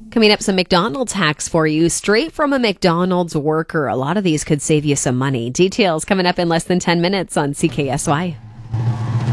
Coming up, some McDonald's hacks for you straight from a McDonald's worker. A lot of these could save you some money. Details coming up in less than 10 minutes on CKSY.